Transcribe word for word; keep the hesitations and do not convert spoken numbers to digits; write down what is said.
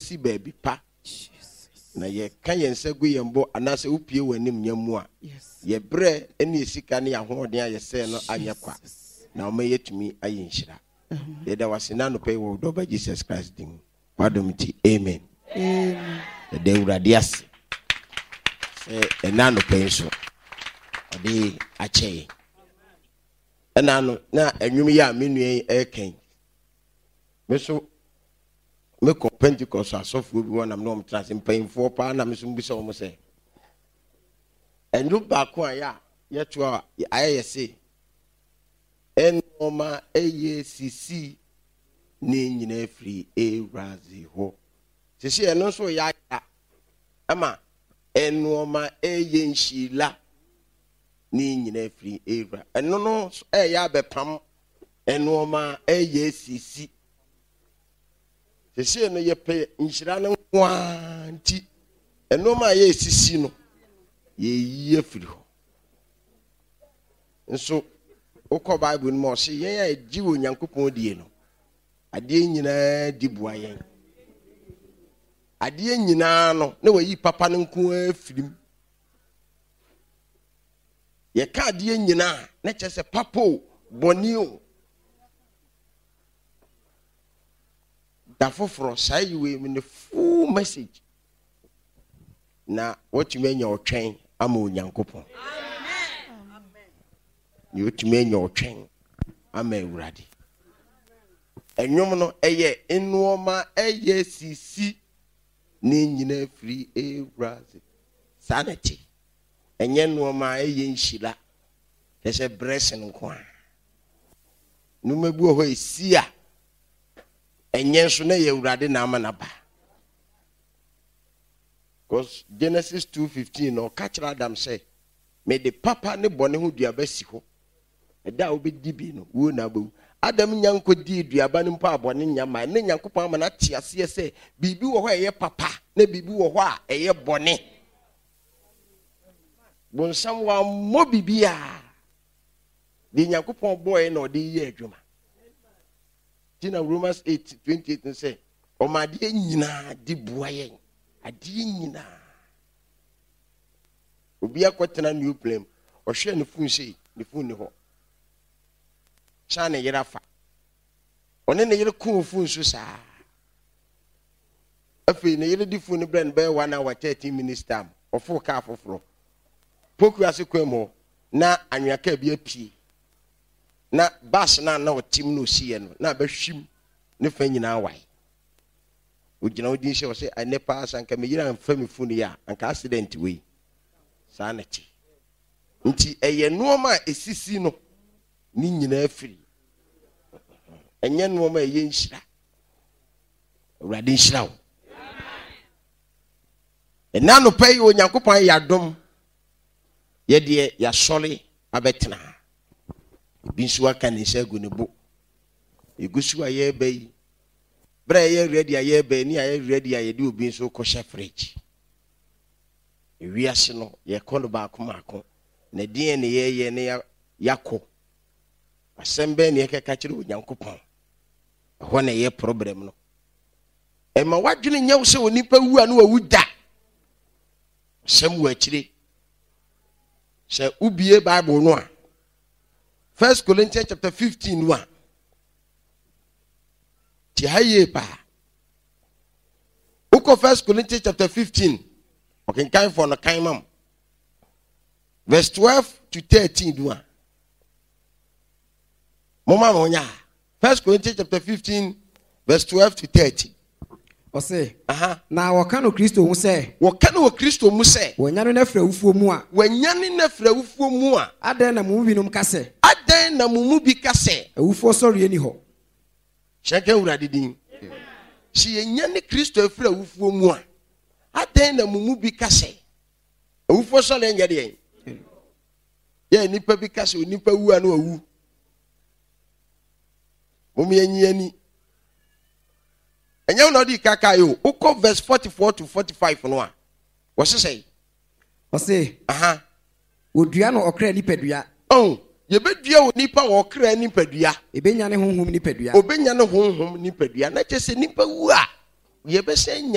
si baby pa na ye kan yen sagu yembo anase upie wanim nyamu a ye bre ene sika ne ahoden aye se no anya kwa na o mayetumi aye nhira ye da wasena no pay wo do ba Jesus Christ din wadomti amen amen de uradias eh enano pay so odi ache enano na enwum ya menu e ken meso me ko Pentecost asofo bi wona na omtrase mpayimfo pa na meso bi se o mo se endu ba ko aya yeto aya yese enoma eye sisi ni nyina free erazi ho sisi eno so ya ama enoma eye nshila ni nyina free era eno no e ya bepam enoma eye sisi sisi no ye pe nshira no kwanti enoma ye sisi no ye ye free ho nso okọ Bible no mo se yen ya di wo Nyankopon die no ade nyina di bua yen ade nyina no na wayi papa no nko afirim ye ka ade nyina na chese papo bonio da foforo sai we me the full message na what you mean your train ama Nyankopon you to me your train ama Ewurade enwom no eye enuoma eye sisi ni nyina free Ewurade sanity enye nuoma eye nshila kese blessing nko a numebu ho esia enye so na ye Ewurade na ama na ba because Genesis two fifteen no catch Adam say me the papa ne bone ho duaba si ho eda obedi bi no wo na bawu Adam nyanko di duaba ne mpa abone nyama ne Nyankopon ama na tie ase se bibi wo ho eye papa na bibi wo ho a eye bone bonsam wa mo bibia di Nyankopon boy na odi ye adwuma tina Romans eight twenty-eight say o ma de nyina di bua yen ade nyina obi akotena new plane o hwe ne fun sei ne fun ne ho cha ne yera fa one ne yere ku fun so saa afi ne yere di fun ne brand by one hour thirty minutes time ofo ka afoforo poku ase kwemo na anwaka bi apie na bas na na otim no sie no na bahwim ne fa nyina wai ugina odin hye o se anepa asanka me yira mfa me fun ya anka accident we sanati nti eye nuoma esisi no ni nyina afiri enye nuoma eye nhyira Ewurade nhyira wo ena no pay Onyankopon ya dom ye de ya sole abetena binsu aka ne shagu ne bo egusu aye bayi bra ye ready aye bayi ni aye ready aye de obi nso ko sha fridge ewiase no ye kono ba akoma akon na din ne ye ye ne yakọ asembe ne yeke ka kire Onyankopon ho na ye problem no e ma wadwene nyawo se onipa wu anu awu da sem wa kire se ubie Bible no a First Corinthians chapter fifteen one ti haye pa uko First Corinthians chapter fifteen okay kan for no kan mam verse twelve to thirteen one mama monya First Corinthians chapter fifteen verse twelve to thirteen o say aha na woka no Kristo hu say woka no Kristo mu say wanya no nafra wufuo mu a wanya no nafra wufuo mu a adan na mu binom ka say adan na mu mu bi ka say wufuo sori eni ho sheke Ewurade din si yenya ne Kristo afra wufuo mu a adan na mu mu bi ka say wufuo sori enya de ye nipa bi ka say nipa wu anu awu mum yenyi ani enya no di kaka yo uko verse forty-four to forty-five no a wo se say o say aha odua no okra nipadua oh ye bedua wo nipa wo okra nipadua ebenya ne honhom nipadua obenya ne honhom nipadua na chese nipa wu a ye be se